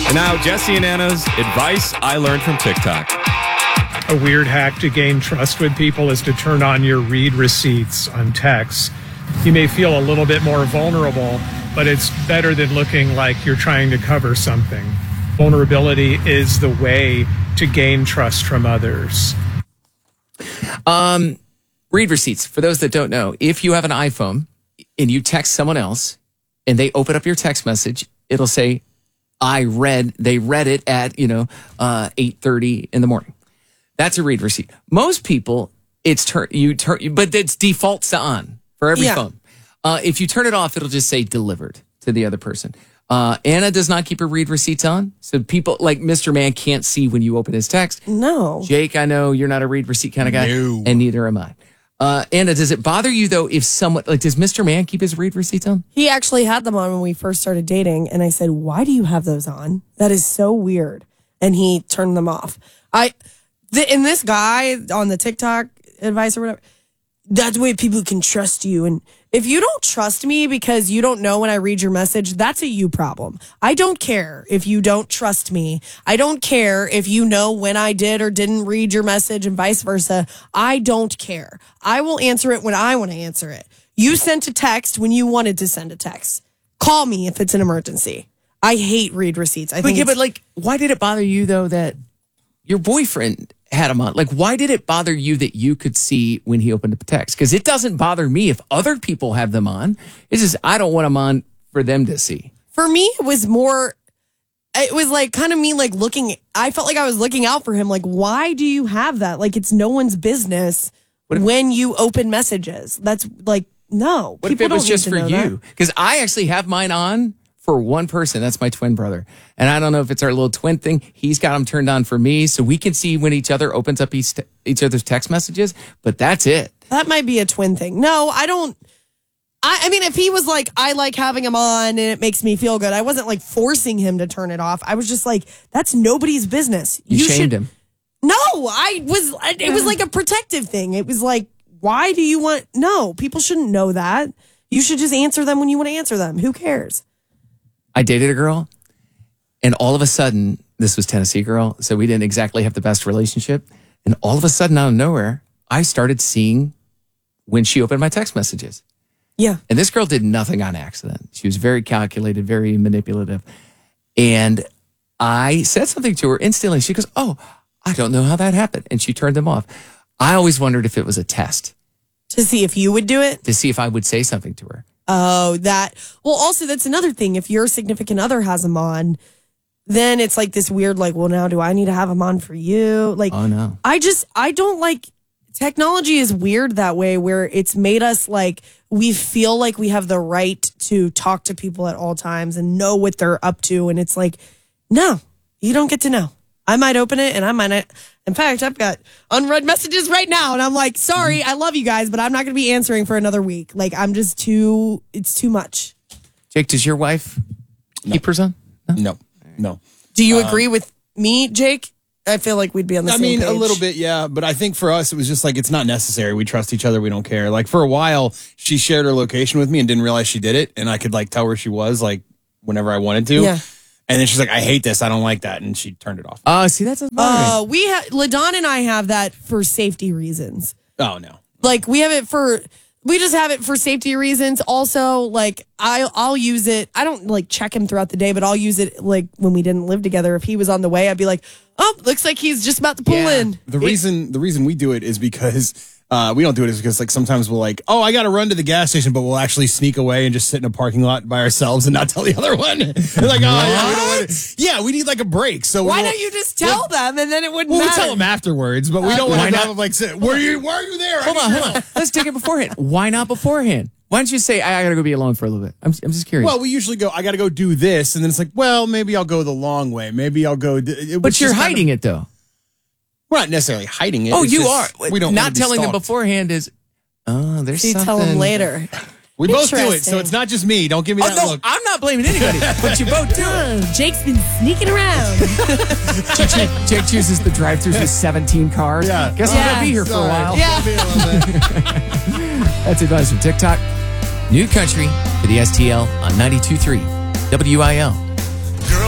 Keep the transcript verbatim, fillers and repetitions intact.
And now, Jesse and Anna's advice I learned from TikTok. A weird hack to gain trust with people is to turn on your read receipts on texts. You may feel a little bit more vulnerable, but it's better than looking like you're trying to cover something. Vulnerability is the way to gain trust from others. Um, read receipts. For those that don't know, if you have an iPhone and you text someone else and they open up your text message, it'll say, I read, they read it at, you know, uh, eight thirty in the morning. That's a read receipt. Most people, it's turn, you turn, but it's defaults to on for every Yeah. phone. Uh, if you turn it off, it'll just say delivered to the other person. Uh, Anna does not keep her read receipts on. So people like Mister Man can't see when you open his text. No. Jake, I know you're not a read receipt kind of guy. No. And neither am I. Uh, Anna, does it bother you though if someone, like, does Mister Man keep his read receipts on? He actually had them on when we first started dating. And I said, why do you have those on? That is so weird. And he turned them off. I, the, and this guy on the TikTok advice or whatever, that's the way people can trust you. And if you don't trust me because you don't know when I read your message, that's a you problem. I don't care if you don't trust me. I don't care if you know when I did or didn't read your message and vice versa. I don't care. I will answer it when I want to answer it. You sent a text when you wanted to send a text. Call me if it's an emergency. I hate read receipts. I But think yeah, it's- but like, why did it bother you though that your boyfriend had him on? Like, why did it bother you that you could see when he opened up the text? Because it doesn't bother me if other people have them on. It's just I don't want them on for them to see. For me, it was more, it was like kind of me like looking, I felt like I was looking out for him. Like, why do you have that? Like, it's no one's business What if- when you open messages. That's like, no. What if people it was don't just need for to know you? Because I actually have mine on for one person. That's my twin brother. And I don't know if it's our little twin thing. He's got them turned on for me so we can see when each other opens up each, each other's text messages. But that's it. That. that might be a twin thing. No, I don't. I, I mean, if he was like, I like having him on and it makes me feel good, I wasn't like forcing him to turn it off. I was just like, that's nobody's business. You, shamed should, him. No, I was, it was like a protective thing. It was like, why do you want, no, people shouldn't know that. You should just answer them when you want to answer them. Who cares? I dated a girl, and all of a sudden, this was Tennessee girl, so we didn't exactly have the best relationship. And all of a sudden, out of nowhere, I started seeing when she opened my text messages. Yeah. And this girl did nothing on accident. She was very calculated, very manipulative. And I said something to her instantly. She goes, oh, I don't know how that happened. And she turned them off. I always wondered if it was a test To see if you would do it. to see if I would say something to her. Oh, that. Well, also, that's another thing. If your significant other has them on, then it's like this weird, like, well, now do I need to have them on for you? Like, Oh, no. I just, I don't like, technology is weird that way where it's made us like, we feel like we have the right to talk to people at all times and know what they're up to. And it's like, no, you don't get to know. I might open it and I might not. In fact, I've got unread messages right now. And I'm like, sorry, I love you guys, but I'm not going to be answering for another week. Like, I'm just too, it's too much. Jake, does your wife keep hers on? No, no. Do you Um, agree with me, Jake? I feel like we'd be on the I same mean, page. a little bit, yeah. But I think for us, it was just like, it's not necessary. We trust each other. We don't care. Like, for a while, she shared her location with me and didn't realize she did it. And I could, like, tell where she was, like, whenever I wanted to. Yeah. And then she's like, I hate this. I don't like that. And she turned it off. Oh, see, that's a Uh, we have, LaDon and I have that for safety reasons. Oh, no. Like, we have it for, we just have it for safety reasons. Also, like, I, I'll use it. I don't, like, check him throughout the day, but I'll use it, like, when we didn't live together. If he was on the way, I'd be like, oh, looks like he's just about to pull Yeah. in. The reason the reason we do it is because uh, we don't do it is because like sometimes we'll like, oh, I got to run to the gas station, but we'll actually sneak away and just sit in a parking lot by ourselves and not tell the other one. They're like, oh, yeah, we don't want to. Yeah, we need like a break. So we Why won't- don't you just tell them and then it wouldn't Well, we matter? tell them afterwards, but we don't want Why to not? have them like, sit, were you? Why are you there? Hold I on, need hold to on. Let's take it beforehand. Why not beforehand? Why don't you say, I, I got to go be alone for a little bit? I'm, I'm just curious. Well, we usually go, I got to go do this. And then it's like, well, maybe I'll go the long way. Maybe I'll go. It, but you're hiding it, though. We're not necessarily hiding it. Oh, It's you just, are. We don't Not want to be telling them stalked. beforehand is, oh, there's So you something. tell him later. We both do it. So Interesting. it's not just me. Don't give me Oh, that no, look. I'm not blaming anybody, but you both do it. Oh, Jake's been sneaking around. Jake, Jake chooses the drive-thrus with seventeen cars. Yeah. Guess I'm Yeah. going to be here for a Sorry. while. Yeah. Be a little bit. That's advice from TikTok. New country for the S T L on ninety-two point three W I L.